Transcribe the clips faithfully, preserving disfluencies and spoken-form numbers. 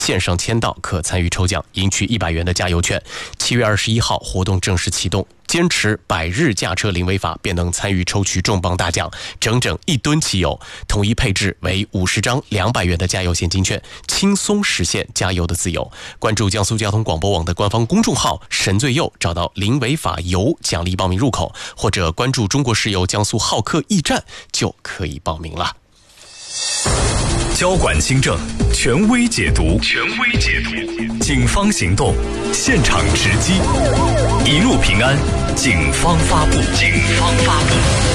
线上签到可参与抽奖，赢取一百元的加油券。七月二十一号活动正式启动，坚持百日驾车零违法，便能参与抽取重磅大奖，整整一吨汽油，统一配置为五十张两百元的加油现金券，轻松实现加油的自由。关注江苏交通广播网的官方公众号神最右，找到零违法油奖励报名入口，或者关注中国石油江苏浩客驿站就可以报名了。 交管新政权威解读，权威解读，警方行动现场直击，一路平安。警方发布，警方发布。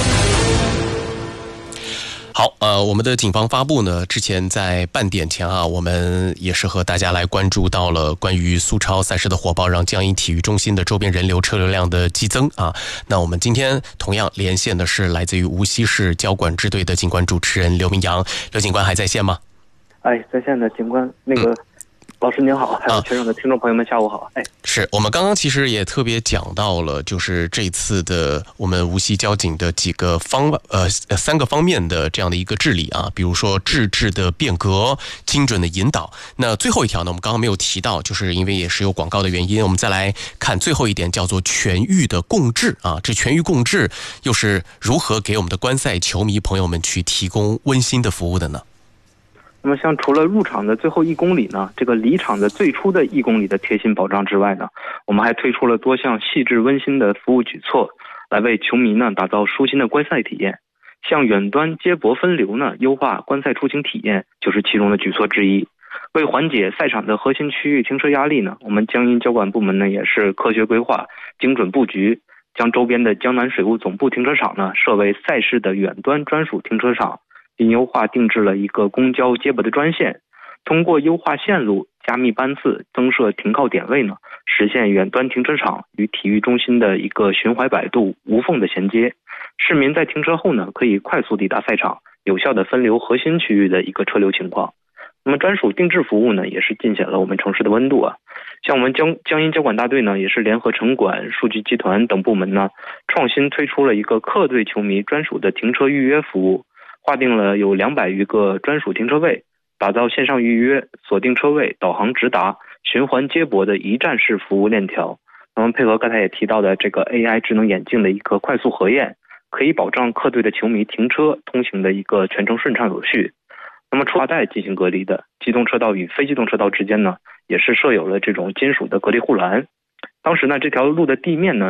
好，呃，我们的警方发布呢，之前在半点前啊，我们也是和大家来关注到了关于苏超赛事的火爆，让江阴体育中心的周边人流车流量的激增啊。那我们今天同样连线的是来自于无锡市交管支队的警官主持人刘明阳，刘警官还在线吗？ 哎，在线的警官，那个、嗯、老师您好，还有全省的听众朋友们，下午好。哎， 是我们刚刚其实也特别讲到了，就是这次的我们无锡交警的几个方呃三个方面的这样的一个治理啊，比如说治治的变革、精准的引导。那最后一条呢，我们刚刚没有提到，就是因为也是有广告的原因，我们再来看最后一点，叫做全域的共治啊。这全域共治又是如何给我们的观赛球迷朋友们去提供温馨的服务的呢？ 那么像除了入场的最后一公里呢，这个离场的最初的一公里的贴心保障之外呢，我们还推出了多项细致温馨的服务举措，来为球迷呢打造舒心的观赛体验。像远端接驳分流呢，优化观赛出行体验就是其中的举措之一。为缓解赛场的核心区域停车压力呢，我们江阴交管部门呢也是科学规划、精准布局，将周边的江南水务总部停车场呢设为赛事的远端专属停车场，并优化定制了一个公交接驳的专线，通过优化线路、加密班次、增设停靠点位呢，实现远端停车场与体育中心的一个循环百度无缝的衔接。市民在停车后呢，可以快速抵达赛场，有效的分流核心区域的一个车流情况。那么专属定制服务呢，也是尽显了我们城市的温度啊。像我们江江阴交管大队呢，也是联合城管、数据集团等部门呢，创新推出了一个客队球迷专属的停车预约服务。划定了有两百余个专属停车位，打造线上预约、锁定车位、导航直达、循环接驳的一站式服务链条。那么配合刚才也提到的这个 A I 智能眼镜的一个快速核验，可以保障客队的球迷停车通行的一个全程顺畅有序。那么除了带进行隔离的机动车道与非机动车道之间呢，也是设有了这种金属的隔离护栏。当时呢，这条路的地面呢